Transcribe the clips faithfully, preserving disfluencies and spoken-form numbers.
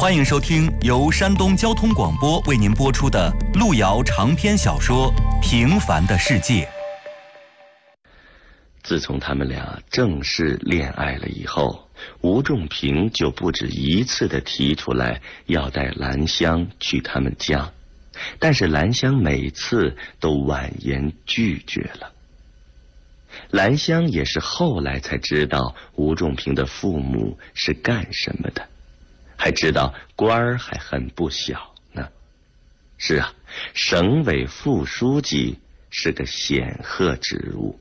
欢迎收听由山东交通广播为您播出的路遥长篇小说《平凡的世界》。 自从他们俩正式恋爱了以后，吴仲平就不止一次地提出来要带兰香去他们家，但是兰香每次都婉言拒绝了。兰香也是后来才知道吴仲平的父母是干什么的，还知道官儿还很不小呢。是啊，省委副书记是个显赫职务。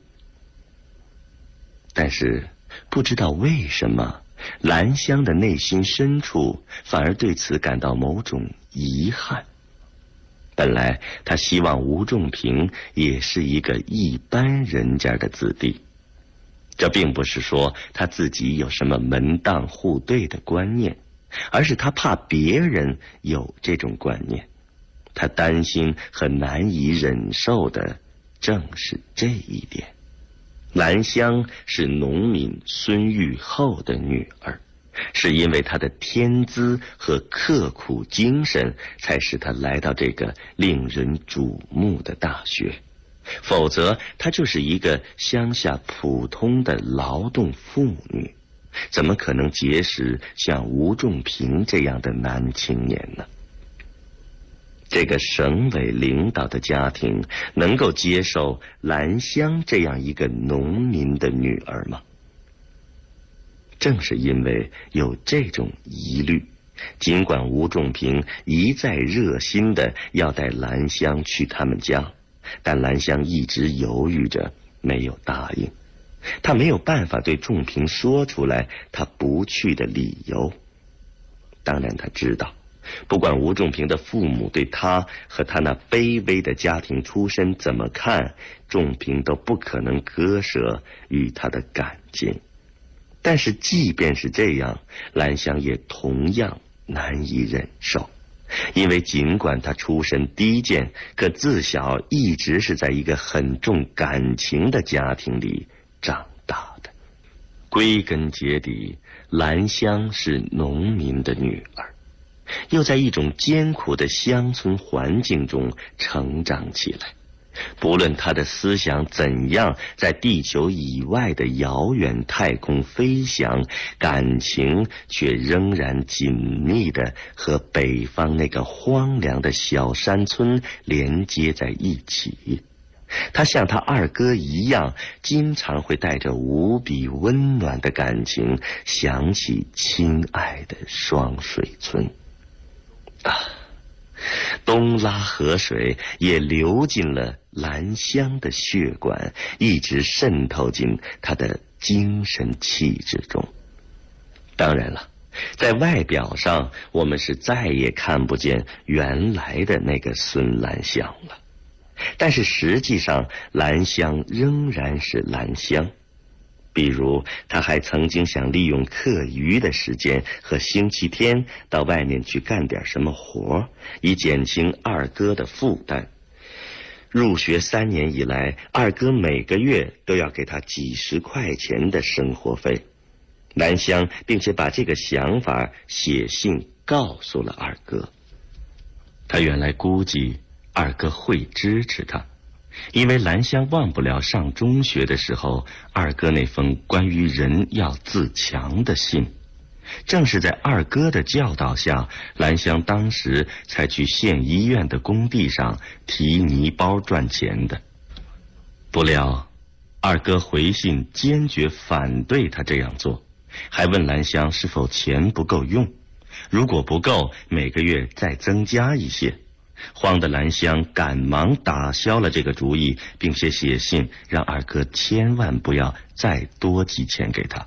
但是不知道为什么，兰香的内心深处反而对此感到某种遗憾。本来他希望吴仲平也是一个一般人家的子弟，这并不是说他自己有什么门当户对的观念，而是他怕别人有这种观念，他担心和难以忍受的正是这一点。兰香是农民孙玉厚的女儿，是因为她的天资和刻苦精神才使她来到这个令人瞩目的大学，否则她就是一个乡下普通的劳动妇女，怎么可能结识像吴仲平这样的男青年呢？这个省委领导的家庭能够接受兰香这样一个农民的女儿吗？正是因为有这种疑虑，尽管吴仲平一再热心的要带兰香去他们家，但兰香一直犹豫着没有答应。他没有办法对仲平说出来他不去的理由。当然他知道，不管吴仲平的父母对他和他那卑微的家庭出身怎么看，仲平都不可能割舍与他的感情。但是即便是这样，兰香也同样难以忍受，因为尽管他出身低贱，可自小一直是在一个很重感情的家庭里长大的。归根结底，兰香是农民的女儿，又在一种艰苦的乡村环境中成长起来。不论他的思想怎样在地球以外的遥远太空飞翔，感情却仍然紧密地和北方那个荒凉的小山村连接在一起。他像他二哥一样，经常会带着无比温暖的感情想起亲爱的双水村啊，东拉河水也流进了兰香的血管，一直渗透进她的精神气质中。当然了，在外表上我们是再也看不见原来的那个孙兰香了，但是实际上兰香仍然是兰香。比如他还曾经想利用课余的时间和星期天到外面去干点什么活，以减轻二哥的负担。入学三年以来，二哥每个月都要给他几十块钱的生活费。兰香并且把这个想法写信告诉了二哥。他原来估计二哥会支持他，因为兰香忘不了上中学的时候二哥那封关于人要自强的信。正是在二哥的教导下，兰香当时才去县医院的工地上提泥包赚钱的。不料二哥回信坚决反对他这样做，还问兰香是否钱不够用，如果不够，每个月再增加一些。慌得兰香赶忙打消了这个主意，并且写信让二哥千万不要再多寄钱给他。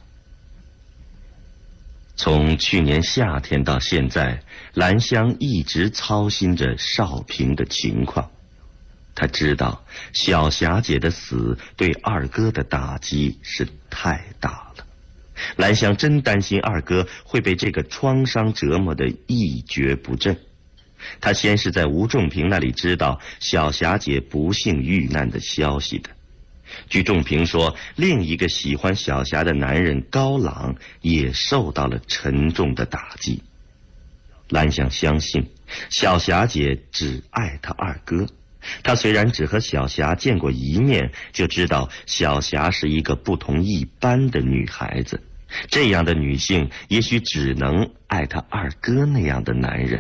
从去年夏天到现在，兰香一直操心着少平的情况。她知道小霞姐的死对二哥的打击是太大了，兰香真担心二哥会被这个创伤折磨得一蹶不振。他先是在吴仲平那里知道小霞姐不幸遇难的消息的。据仲平说，另一个喜欢小霞的男人高朗也受到了沉重的打击。 兰香相信小霞姐只爱她二哥。她虽然只和小霞见过一面，就知道小霞是一个不同一般的女孩子。这样的女性也许只能爱她二哥那样的男人。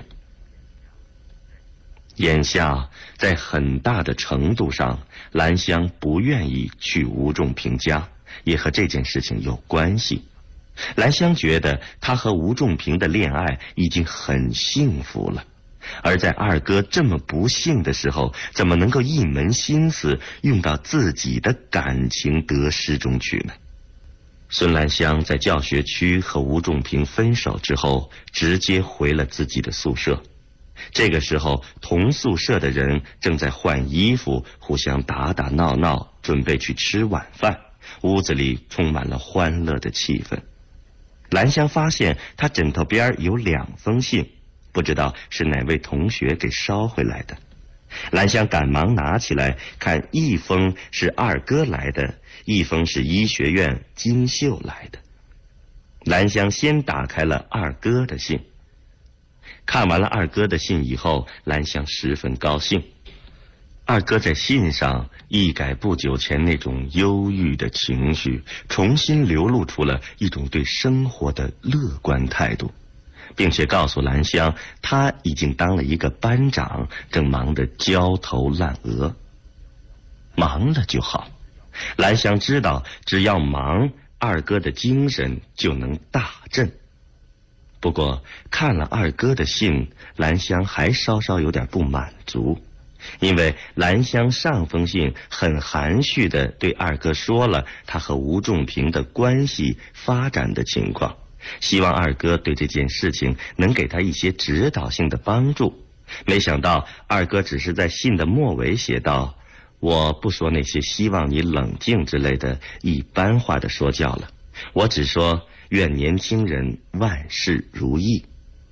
眼下在很大的程度上，兰香不愿意去吴仲平家，也和这件事情有关系。兰香觉得她和吴仲平的恋爱已经很幸福了，而在二哥这么不幸的时候，怎么能够一门心思用到自己的感情得失中去呢？孙兰香在教学区和吴仲平分手之后，直接回了自己的宿舍。这个时候，同宿舍的人正在换衣服，互相打打闹闹，准备去吃晚饭。屋子里充满了欢乐的气氛。兰香发现她枕头边有两封信，不知道是哪位同学给捎回来的。兰香赶忙拿起来看，一封是二哥来的，一封是医学院金秀来的。兰香先打开了二哥的信。看完了二哥的信以后，兰香十分高兴。二哥在信上一改不久前那种忧郁的情绪，重新流露出了一种对生活的乐观态度，并且告诉兰香他已经当了一个班长，正忙得焦头烂额。忙了就好，兰香知道只要忙，二哥的精神就能大振。不过看了二哥的信，兰香还稍稍有点不满足，因为兰香上封信很含蓄地对二哥说了他和吴仲平的关系发展的情况，希望二哥对这件事情能给他一些指导性的帮助。没想到二哥只是在信的末尾写道：我不说那些希望你冷静之类的一般化的说教了，我只说愿年轻人万事如意。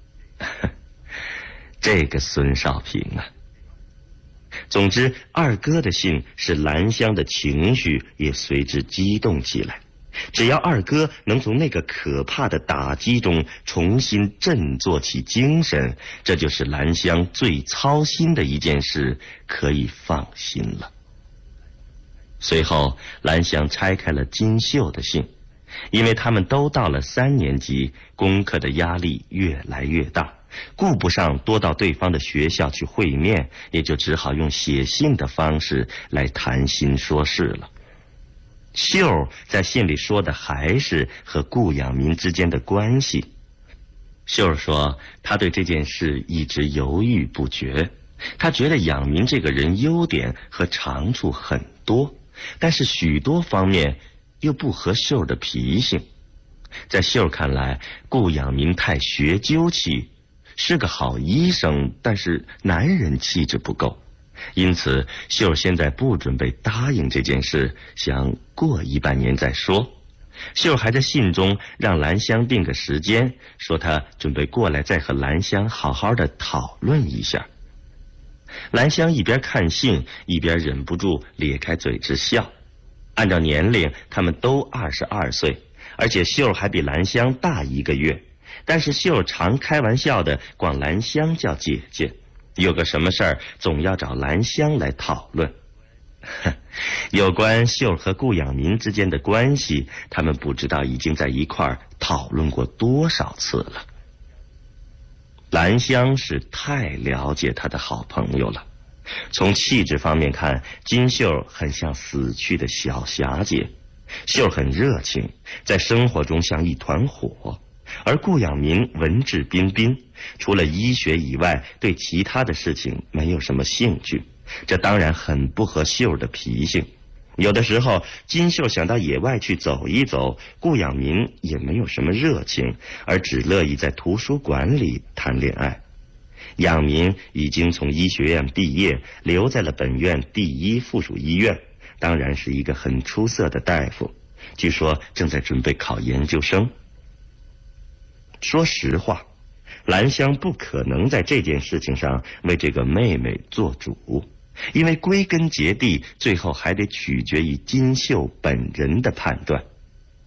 这个孙少平啊！总之，二哥的信使兰香的情绪也随之激动起来。只要二哥能从那个可怕的打击中重新振作起精神，这就是兰香最操心的一件事，可以放心了。随后，兰香拆开了金秀的信，因为他们都到了三年级，功课的压力越来越大，顾不上多到对方的学校去会面，也就只好用写信的方式来谈心说事了。秀在信里说的还是和顾养民之间的关系。秀说他对这件事一直犹豫不决，他觉得养民这个人优点和长处很多，但是许多方面又不合秀的脾性。在秀看来，顾养民太学究气，是个好医生，但是男人气质不够。因此秀现在不准备答应这件事，想过一半年再说。秀还在信中让兰香定个时间，说他准备过来再和兰香好好的讨论一下。兰香一边看信一边忍不住咧开嘴直笑。按照年龄他们都二十二岁，而且秀还比兰香大一个月，但是秀常开玩笑的管兰香叫姐姐，有个什么事儿总要找兰香来讨论。有关秀和顾养民之间的关系，他们不知道已经在一块儿讨论过多少次了。兰香是太了解他的好朋友了，从气质方面看，金秀很像死去的小霞姐，秀很热情，在生活中像一团火，而顾养民文质彬彬，除了医学以外对其他的事情没有什么兴趣，这当然很不合秀的脾性。有的时候金秀想到野外去走一走，顾养民也没有什么热情，而只乐意在图书馆里谈恋爱。养民已经从医学院毕业，留在了本院第一附属医院，当然是一个很出色的大夫，据说正在准备考研究生。说实话，兰香不可能在这件事情上为这个妹妹做主，因为归根结底最后还得取决于金秀本人的判断。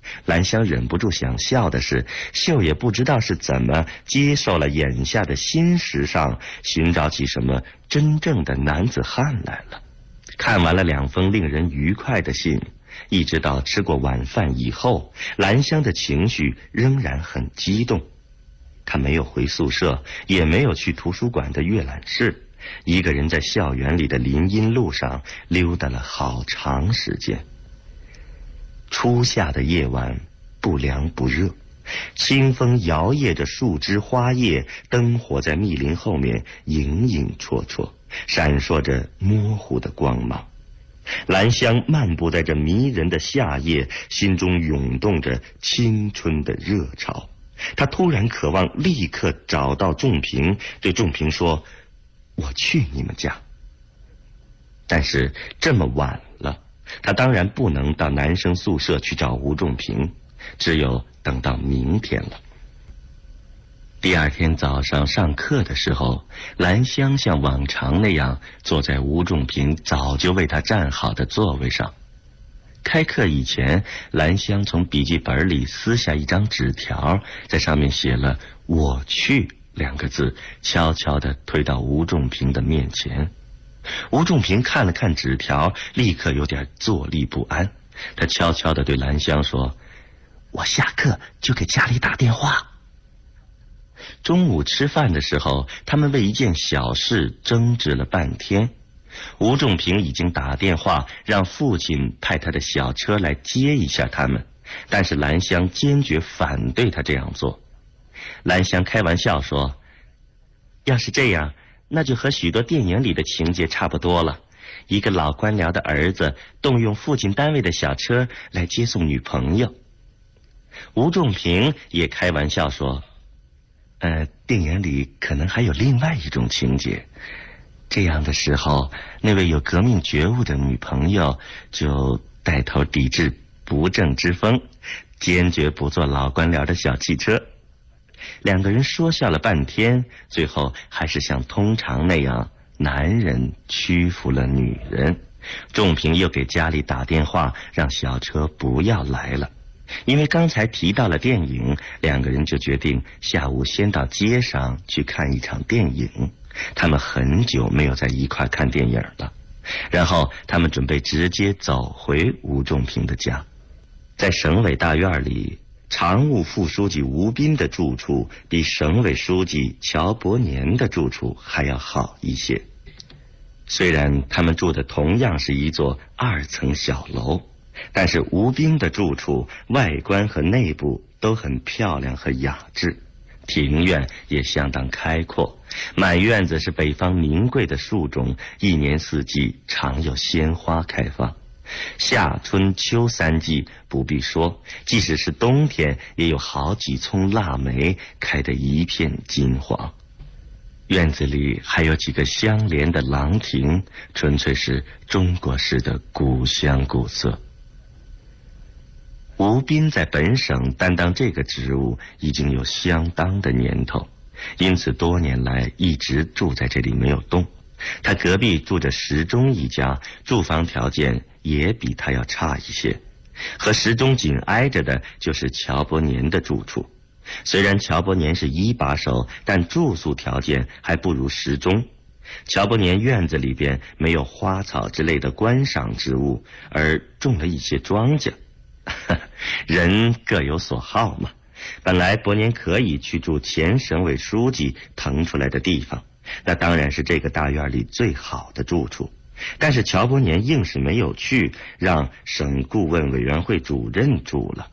兰香忍不住想笑的是，秀也不知道是怎么接受了眼下的新时尚，寻找起什么真正的男子汉来了。看完了两封令人愉快的信，一直到吃过晚饭以后，兰香的情绪仍然很激动。她没有回宿舍，也没有去图书馆的阅览室，一个人在校园里的林荫路上溜达了好长时间。初夏的夜晚不凉不热，清风摇曳着树枝花叶，灯火在密林后面影影绰绰，闪烁着模糊的光芒。兰香漫步在这迷人的夏夜，心中涌动着青春的热潮。她突然渴望立刻找到仲平，对仲平说：我去你们家。但是这么晚了，他当然不能到男生宿舍去找吴仲平，只有等到明天了。第二天早上上课的时候，兰香像往常那样坐在吴仲平早就为他站好的座位上。开课以前，兰香从笔记本里撕下一张纸条，在上面写了我去两个字，悄悄地推到吴仲平的面前。吴仲平看了看纸条，立刻有点坐立不安。他悄悄地对兰香说：我下课就给家里打电话。中午吃饭的时候，他们为一件小事争执了半天。吴仲平已经打电话让父亲派他的小车来接一下他们，但是兰香坚决反对他这样做。兰香开玩笑说：要是这样，那就和许多电影里的情节差不多了，一个老官僚的儿子动用父亲单位的小车来接送女朋友。吴仲平也开玩笑说：呃，电影里可能还有另外一种情节，这样的时候，那位有革命觉悟的女朋友就带头抵制不正之风，坚决不坐老官僚的小汽车。两个人说笑了半天，最后还是像通常那样，男人屈服了女人。仲平又给家里打电话，让小车不要来了。因为刚才提到了电影，两个人就决定下午先到街上去看一场电影。他们很久没有在一块看电影了。然后他们准备直接走回吴仲平的家。在省委大院里，常务副书记吴斌的住处比省委书记乔伯年的住处还要好一些。虽然他们住的同样是一座二层小楼，但是吴斌的住处外观和内部都很漂亮和雅致，庭院也相当开阔，满院子是北方名贵的树种，一年四季常有鲜花开放。夏春秋三季不必说，即使是冬天也有好几丛腊梅开得一片金黄。院子里还有几个相连的廊亭，纯粹是中国式的古香古色。吴斌在本省担当这个职务已经有相当的年头，因此多年来一直住在这里没有动。他隔壁住着石钟一家，住房条件也比他要差一些。和石钟紧挨着的就是乔伯年的住处。虽然乔伯年是一把手，但住宿条件还不如石钟。乔伯年院子里边没有花草之类的观赏植物，而种了一些庄稼。人各有所好嘛，本来伯年可以去住前省委书记腾出来的地方，那当然是这个大院里最好的住处。但是乔伯年硬是没有去，让省顾问委员会主任住了。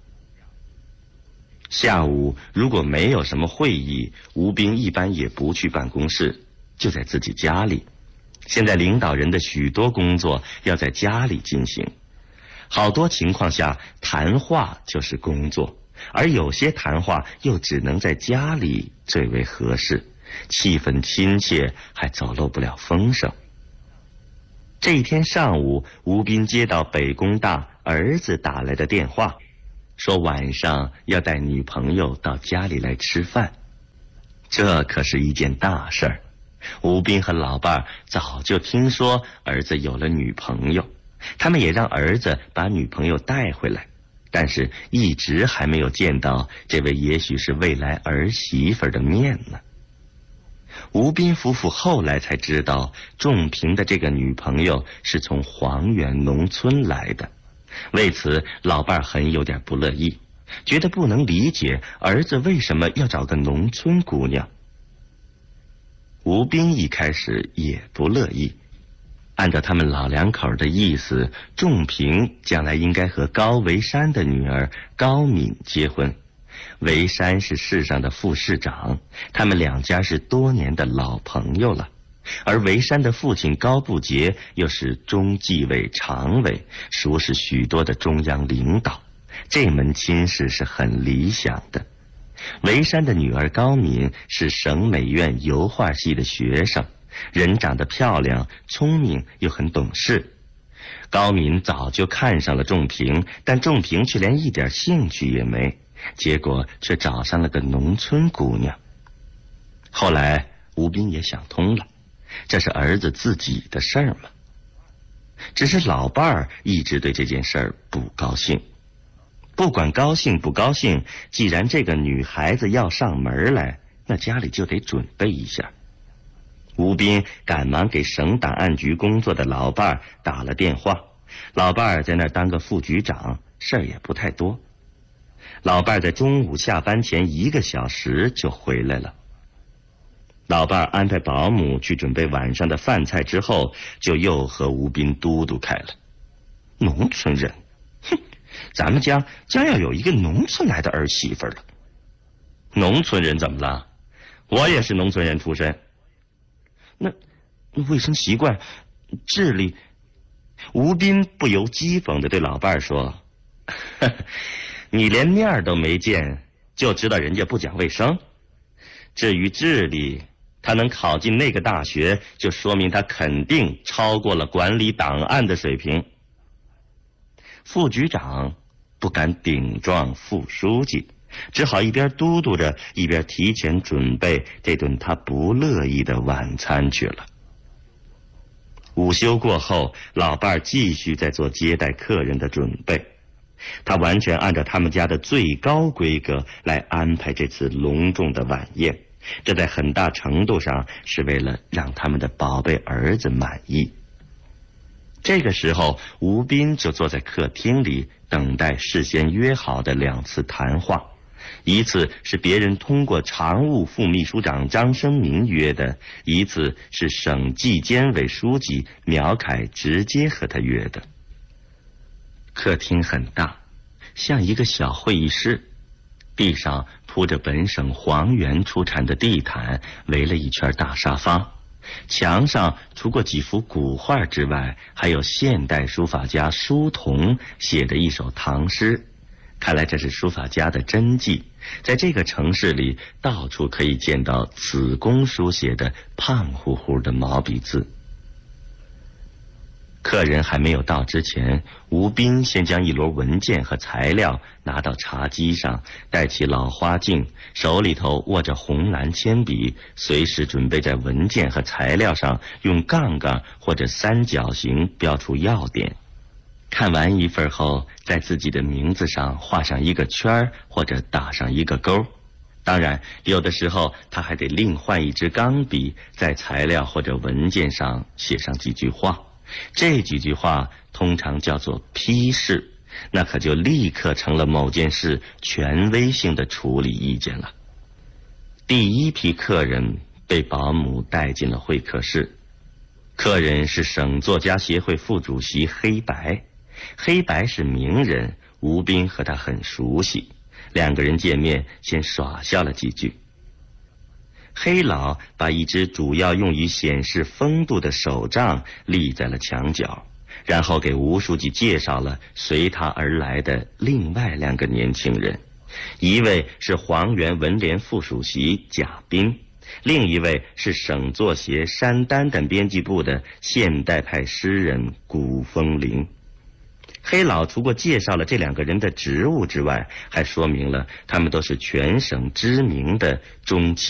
下午如果没有什么会议，吴斌一般也不去办公室，就在自己家里。现在领导人的许多工作要在家里进行，好多情况下谈话就是工作，而有些谈话又只能在家里最为合适，气氛亲切，还走漏不了风声。这一天上午，吴斌接到北工大儿子打来的电话，说晚上要带女朋友到家里来吃饭。这可是一件大事儿。吴斌和老伴儿早就听说儿子有了女朋友，他们也让儿子把女朋友带回来。 但是一直还没有见到这位也许是未来儿媳妇的面呢。吴斌夫妇后来才知道，仲平的这个女朋友是从黄原农村来的，为此老伴儿很有点不乐意，觉得不能理解儿子为什么要找个农村姑娘。吴斌一开始也不乐意，按照他们老两口的意思，仲平将来应该和高维山的女儿高敏结婚。维山是市上的副市长，他们两家是多年的老朋友了。而维山的父亲高步杰又是中纪委常委，熟识许多的中央领导，这门亲事是很理想的。维山的女儿高敏是省美院油画系的学生，人长得漂亮，聪明又很懂事。高敏早就看上了仲平，但仲平却连一点兴趣也没，结果却找上了个农村姑娘。后来吴斌也想通了，这是儿子自己的事儿嘛。只是老伴儿一直对这件事儿不高兴。不管高兴不高兴，既然这个女孩子要上门来，那家里就得准备一下。吴斌赶忙给省档案局工作的老伴儿打了电话，老伴儿在那儿当个副局长，事儿也不太多。老伴儿在中午下班前一个小时就回来了。老伴儿安排保姆去准备晚上的饭菜之后，就又和吴斌嘟嘟开了。农村人，哼，咱们家将要有一个农村来的儿媳妇了。农村人怎么了？我也是农村人出身。那卫生习惯、智力，吴斌不由讥讽地对老伴儿说：“呵呵，你连面都没见，就知道人家不讲卫生。至于智力，他能考进那个大学，就说明他肯定超过了管理档案的水平。”副局长不敢顶撞副书记，只好一边嘟嘟着，一边提前准备这顿他不乐意的晚餐去了。午休过后，老伴儿继续在做接待客人的准备。他完全按照他们家的最高规格来安排这次隆重的晚宴，这在很大程度上是为了让他们的宝贝儿子满意。这个时候，吴斌就坐在客厅里等待事先约好的两次谈话，一次是别人通过常务副秘书长张生民约的，一次是省纪监委书记苗凯直接和他约的。客厅很大，像一个小会议室，地上铺着本省黄原出产的地毯，围了一圈大沙发。墙上除过几幅古画之外，还有现代书法家舒同写的一首唐诗，看来这是书法家的真迹，在这个城市里到处可以见到此公书写的胖乎乎的毛笔字。客人还没有到之前，吴斌先将一摞文件和材料拿到茶几上，戴起老花镜，手里头握着红蓝铅笔，随时准备在文件和材料上用杠杠或者三角形标出要点。看完一份后，在自己的名字上画上一个圈或者打上一个勾。当然，有的时候他还得另换一支钢笔，在材料或者文件上写上几句话。这几句话通常叫做批示，那可就立刻成了某件事权威性的处理意见了。第一批客人被保姆带进了会客室，客人是省作家协会副主席黑白。黑白是名人，吴斌和他很熟悉，两个人见面先耍笑了几句。黑老把一只主要用于显示风度的手杖立在了墙角，然后给吴书记介绍了随他而来的另外两个年轻人，一位是黄原文联副主席贾斌，另一位是省作协山丹丹编辑部的现代派诗人古风铃。黑老除过介绍了这两个人的职务之外，还说明了他们都是全省知名的中青